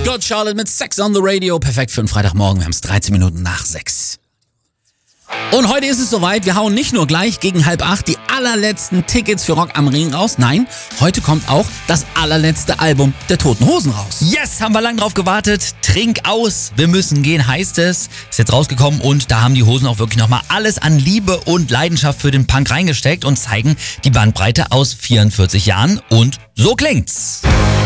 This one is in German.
Good Charlotte mit Sex on the Radio. Perfekt für einen Freitagmorgen. Wir haben es 13 Minuten nach 6. Und heute ist es soweit. Wir hauen nicht nur gleich gegen 7:30 die allerletzten Tickets für Rock am Ring raus. Nein, heute kommt auch das allerletzte Album der Toten Hosen raus. Yes, haben wir lang drauf gewartet. Trink aus, wir müssen gehen, heißt es. Ist jetzt rausgekommen und da haben die Hosen auch wirklich nochmal alles an Liebe und Leidenschaft für den Punk reingesteckt und zeigen die Bandbreite aus 44 Jahren und so klingt's.